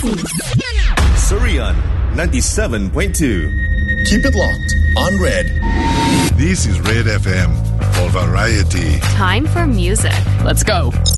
Bekasi. Surian 97.2. Keep it locked on Red. This is Red FM for variety. Time for music. Let's go.